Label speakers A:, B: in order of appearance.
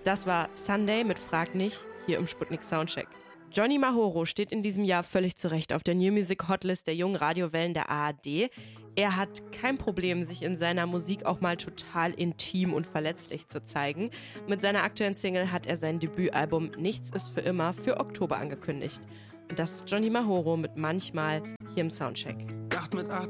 A: Das war Sunday mit Frag nicht, hier im Sputnik Soundcheck. Johnny Mahoro steht in diesem Jahr völlig zu Recht auf der New Music Hotlist der jungen Radiowellen der ARD. Er hat kein Problem, sich in seiner Musik auch mal total intim und verletzlich zu zeigen. Mit seiner aktuellen Single hat er sein Debütalbum Nichts ist für immer für Oktober angekündigt. Und das ist Johnny Mahoro mit Manchmal hier im Soundcheck.